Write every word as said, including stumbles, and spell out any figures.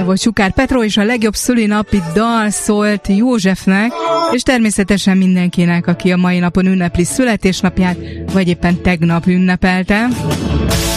volt Sukár Petró, és a legjobb szülinapi dal szólt Józsefnek, és természetesen mindenkinek, aki a mai napon ünnepli születésnapját, vagy éppen tegnap ünnepelte.